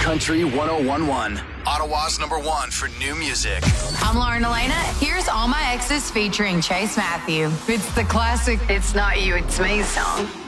Country 101.1. Ottawa's #1 for new music. I'm Lauren Elena. Here's All My Exes featuring Chase Matthew. It's the classic It's Not You, It's Me song.